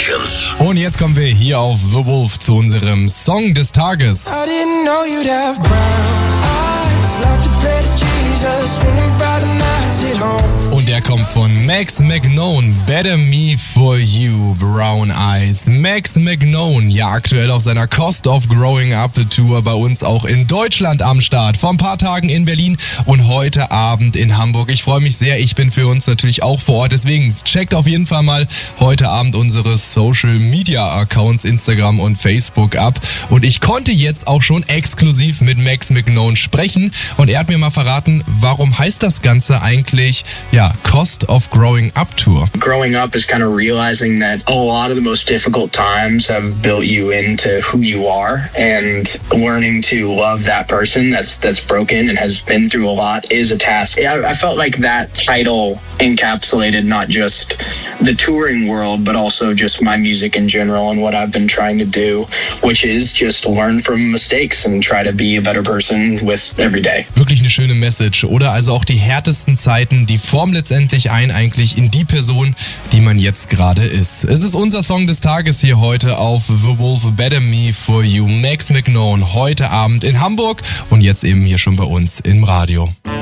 Legends. Und jetzt kommen wir hier auf The Wolf zu unserem Song des Tages. I didn't know you'd have brown eyes, like the bread of Jesus, spending Friday nights at home. Und der kommt von Max McKnown, Better Me For You, Brown Eyes. Max McKnown, ja aktuell auf seiner Cost of Growing Up Tour bei uns auch in Deutschland am Start. Vor ein paar Tagen in Berlin und heute Abend in Hamburg. Ich freue mich sehr, ich bin für uns natürlich auch vor Ort. Deswegen checkt auf jeden Fall mal heute Abend unsere Social Media Accounts, Instagram und Facebook ab. Und ich konnte jetzt auch schon exklusiv mit Max McKnown sprechen. Und er hat mir mal verraten, warum heißt das Ganze eigentlich, Cost of Growing Up Tour. Growing up is kind of realizing that a lot of the most difficult times have built you into who you are, and learning to love that person that's broken and has been through a lot is a task. I felt like that title encapsulated not just the touring world, but also just my music in general and what I've been trying to do, which is just learn from mistakes and try to be a better person with every day. Wirklich eine schöne Message, oder? Also auch die härtesten Zeiten, die formen letztendlich eigentlich in die Person, die man jetzt gerade ist. Es ist unser Song des Tages hier heute auf The Wolf, Better Me For You. Max McKnown heute Abend in Hamburg und jetzt eben hier schon bei uns im Radio.